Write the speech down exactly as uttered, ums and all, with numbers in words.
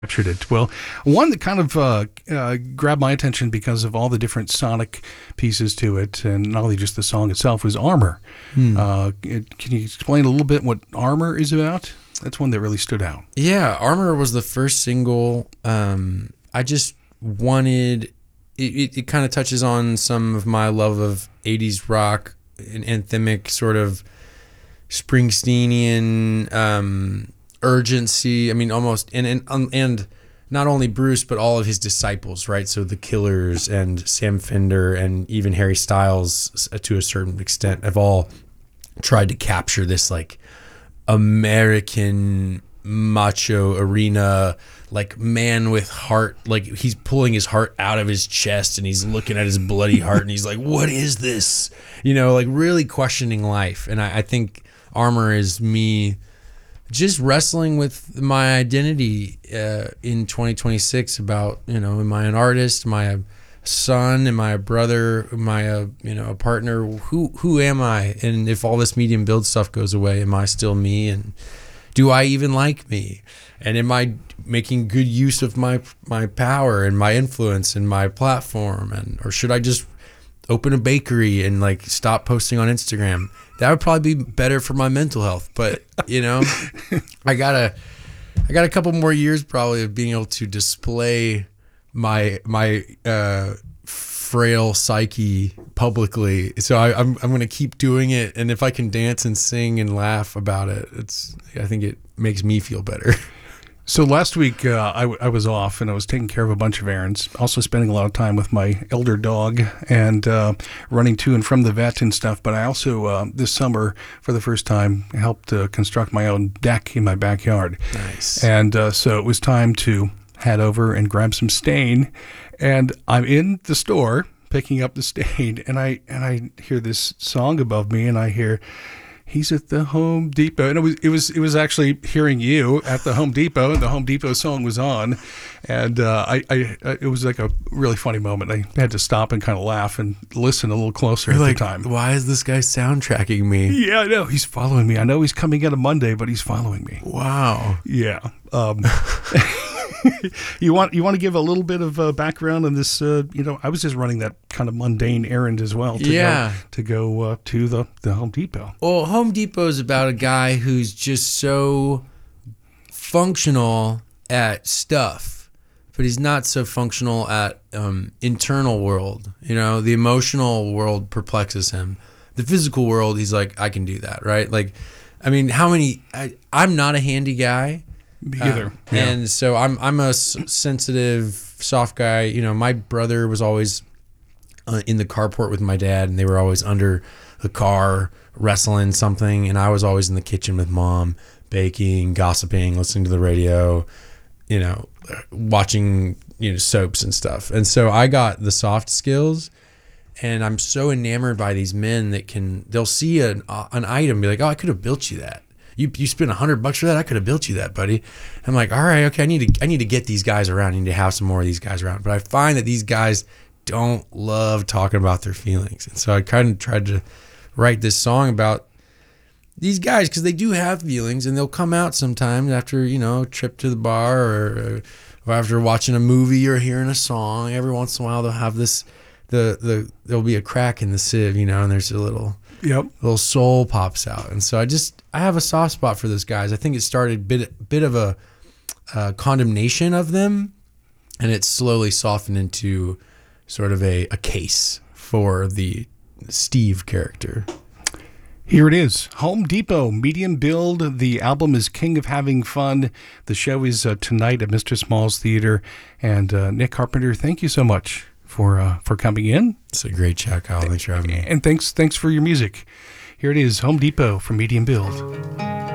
captured it. Well, one that kind of uh, uh, grabbed my attention because of all the different sonic pieces to it, and not only just the song itself, was Armor. Hmm. Uh, it, can you explain a little bit what Armor is about? That's one that really stood out. Yeah, Armor was the first single. Um, I just wanted, it, it, it kind of touches on some of my love of eighties rock, an anthemic sort of Springsteenian um urgency. I mean, almost, and, and and not only Bruce, but all of his disciples, right? So the Killers and Sam Fender and even Harry Styles, to a certain extent, have all tried to capture this like American macho arena, like man with heart, like he's pulling his heart out of his chest and he's looking at his bloody heart and he's like, what is this? You know, like really questioning life. And I, I think Armor is me just wrestling with my identity uh, in twenty twenty-six about, you know, am I an artist? Am I a son? Am I a brother? Am I a, you know, a partner? Who who am I? And if all this medium build stuff goes away, am I still me? And do I even like me? And am I making good use of my my power and my influence and my platform? And or should I just open a bakery and like stop posting on Instagram? That would probably be better for my mental health. But, you know, I gotta, I got a couple more years probably of being able to display my my uh, frail psyche publicly. So I, I'm I'm gonna keep doing it, and if I can dance and sing and laugh about it, it's I think it makes me feel better. So last week uh, I, w- I was off and I was taking care of a bunch of errands, also spending a lot of time with my elder dog and uh, running to and from the vet and stuff. But I also, uh, this summer, for the first time, helped uh, construct my own deck in my backyard. Nice. And uh, so it was time to head over and grab some stain. And I'm in the store picking up the stain, and I and I hear this song above me, and I hear, he's at the Home Depot. And it was it was it was actually hearing you at the Home Depot, and the Home Depot song was on, and uh, I, I it was like a really funny moment. I had to stop and kind of laugh and listen a little closer You're at like, the time. Why is this guy soundtracking me? Yeah, I know he's following me. I know he's coming in on Monday, but he's following me. Wow. Yeah. Um, you want you want to give a little bit of uh, background on this? Uh, you know, I was just running that kind of mundane errand as well. To yeah. Go, to go uh, to the, the Home Depot. Well, Home Depot is about a guy who's just so functional at stuff, but he's not so functional at um, internal world. You know, the emotional world perplexes him. The physical world, he's like, I can do that, right? Like, I mean, how many? I, I'm not a handy guy. Me either. Um, yeah. And so I'm I'm a s- sensitive, soft guy. You know, my brother was always uh, in the carport with my dad, and they were always under the car wrestling something, and I was always in the kitchen with mom, baking, gossiping, listening to the radio, you know, watching, you know, soaps and stuff. And so I got the soft skills, and I'm so enamored by these men that can, they'll see an uh, an item and be like, oh, I could have built you that. You you spent a hundred bucks for that? I could have built you that, buddy. I'm like, all right, okay. I need to I need to get these guys around. I need to have some more of these guys around. But I find that these guys don't love talking about their feelings, and so I kind of tried to write this song about these guys because they do have feelings, and they'll come out sometimes after, you know, a trip to the bar or, or after watching a movie or hearing a song. Every once in a while, they'll have this the the there'll be a crack in the sieve, you know, and there's a little. Yep. Little soul pops out. And so I just, I have a soft spot for those guys. I think it started a bit, bit of a uh, condemnation of them, and it's slowly softened into sort of a, a case for the Steve character. Here it is. Home Depot, medium build. The album is King of Having Fun. The show is uh, tonight at Mister Small's Theater. And uh, Nick Carpenter, thank you so much for uh, for coming in. It's a great chat, Kyle. Thanks for having me. And thanks thanks for your music. Here it is, Home Depot for medium build.